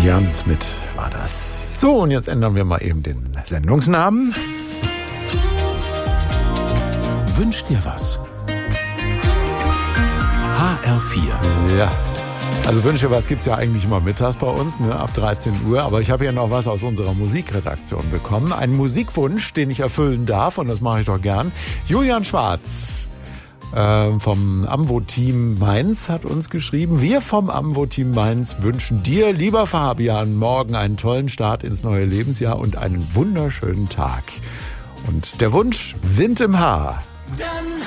Jan Smith war das. So, und jetzt ändern wir mal eben den Sendungsnamen. Wünsch dir was. HR4. Ja. Also Wünsche was gibt's ja eigentlich immer mittags bei uns, ne, ab 13 Uhr. Aber ich habe hier noch was aus unserer Musikredaktion bekommen. Einen Musikwunsch, den ich erfüllen darf, und das mache ich doch gern. Julian Schwarz vom Amvo-Team Mainz hat uns geschrieben. Wir vom Amvo-Team Mainz wünschen dir, lieber Fabian, morgen einen tollen Start ins neue Lebensjahr und einen wunderschönen Tag. Und der Wunsch: Wind im Haar. Dann